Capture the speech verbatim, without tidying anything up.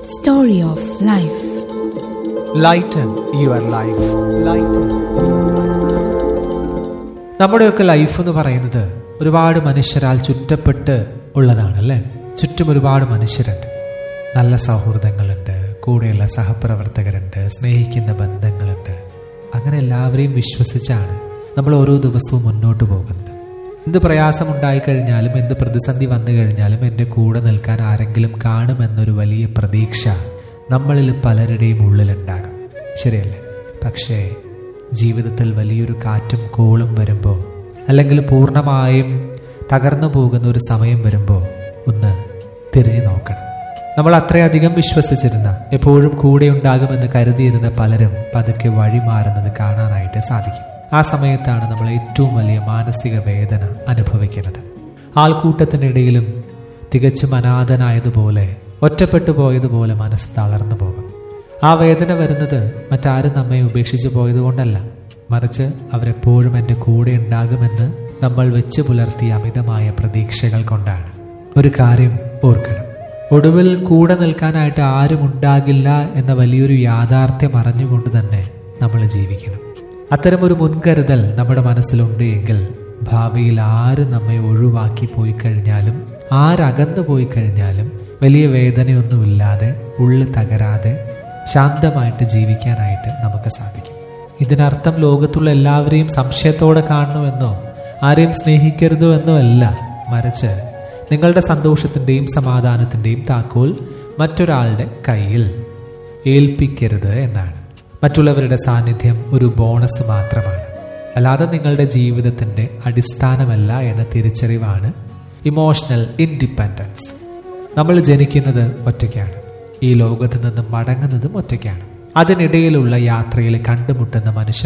Story of Life. Lighten your life. Lighten നമ്മുടെയൊക്കെ life എന്ന് പറയുന്നത് ഒരുപാട് മനുഷ്യരാൽ ചുറ്റപ്പെട്ട് ഉള്ളതാണല്ലേ. ചുറ്റും ഒരുപാട് മനുഷ്യരുണ്ട്, നല്ല സൗഹൃദങ്ങളുണ്ട്, കൂടെയുള്ള സഹപ്രവർത്തകരുണ്ട്, സ്നേഹിക്കുന്ന ബന്ധങ്ങളുണ്ട്. അങ്ങനെ എല്ലാവരെയും വിശ്വസിച്ചാണ് നമ്മൾ ഓരോ ദിവസവും മുന്നോട്ട് പോകുന്നത്. എന്ത് പ്രയാസമുണ്ടായിക്കഴിഞ്ഞാലും എന്ത് പ്രതിസന്ധി വന്നു കഴിഞ്ഞാലും എൻ്റെ കൂടെ നിൽക്കാൻ ആരെങ്കിലും കാണുമെന്നൊരു വലിയ പ്രതീക്ഷ നമ്മളിൽ പലരുടെയും ഉള്ളിലുണ്ടാകും, ശരിയല്ലേ? പക്ഷേ ജീവിതത്തിൽ വലിയൊരു കാറ്റും കോളും വരുമ്പോൾ, അല്ലെങ്കിൽ പൂർണ്ണമായും തകർന്നു പോകുന്ന ഒരു സമയം വരുമ്പോൾ ഒന്ന് തിരിഞ്ഞു നോക്കണം. നമ്മൾ അത്രയധികം വിശ്വസിച്ചിരുന്ന, എപ്പോഴും കൂടെ ഉണ്ടാകുമെന്ന് കരുതിയിരുന്ന പലരും പതുക്കെ വഴി മാറുന്നത് കാണാനായിട്ട് സാധിക്കും. ആ സമയത്താണ് നമ്മൾ ഏറ്റവും വലിയ മാനസിക വേദന അനുഭവിക്കുന്നത്. ആൾക്കൂട്ടത്തിനിടയിലും തികച്ചും അനാഥനായതുപോലെ, ഒറ്റപ്പെട്ടു പോയതുപോലെ മനസ്സ് തളർന്നു പോകും. ആ വേദന വരുന്നത് മറ്റാരും നമ്മെ ഉപേക്ഷിച്ചു പോയതുകൊണ്ടല്ല, മറിച്ച് അവരെപ്പോഴും എൻ്റെ കൂടെ ഉണ്ടാകുമെന്ന് നമ്മൾ വെച്ച് പുലർത്തിയ അമിതമായ പ്രതീക്ഷകൾ കൊണ്ടാണ്. ഒരു കാര്യം ഓർക്കണം, ഒടുവിൽ കൂടെ നിൽക്കാനായിട്ട് ആരും ഉണ്ടാകില്ല എന്ന വലിയൊരു യാഥാർത്ഥ്യം അറിഞ്ഞുകൊണ്ട് തന്നെ നമ്മൾ ജീവിക്കണം. അത്തരമൊരു മുൻകരുതൽ നമ്മുടെ മനസ്സിലുണ്ട് എങ്കിൽ ഭാവിയിൽ ആര് നമ്മെ ഒഴിവാക്കി പോയി കഴിഞ്ഞാലും, ആരകന്നു പോയി കഴിഞ്ഞാലും വലിയ വേദനയൊന്നുമില്ലാതെ, ഉള്ളു തകരാതെ ശാന്തമായിട്ട് ജീവിക്കാനായിട്ട് നമുക്ക് സാധിക്കും. ഇതിനർത്ഥം ലോകത്തുള്ള എല്ലാവരെയും സംശയത്തോടെ കാണണമെന്നോ ആരെയും സ്നേഹിക്കരുതോ എന്നോ അല്ല, മറിച്ച് നിങ്ങളുടെ സന്തോഷത്തിൻ്റെയും സമാധാനത്തിൻ്റെയും താക്കോൽ മറ്റൊരാളുടെ കയ്യിൽ ഏൽപ്പിക്കരുത് എന്നാണ്. മറ്റുള്ളവരുടെ സാന്നിധ്യം ഒരു ബോണസ് മാത്രമാണ്, അല്ലാതെ നിങ്ങളുടെ ജീവിതത്തിൻ്റെ അടിസ്ഥാനമല്ല എന്ന തിരിച്ചറിവാണ് ഇമോഷണൽ ഇൻഡിപെൻഡൻസ്. നമ്മൾ ജനിക്കുന്നത് ഒറ്റയ്ക്കാണ്, ഈ ലോകത്ത് നിന്നും മടങ്ങുന്നതും ഒറ്റയ്ക്കാണ്. അതിനിടയിലുള്ള യാത്രയിൽ കണ്ടുമുട്ടുന്ന മനുഷ്യ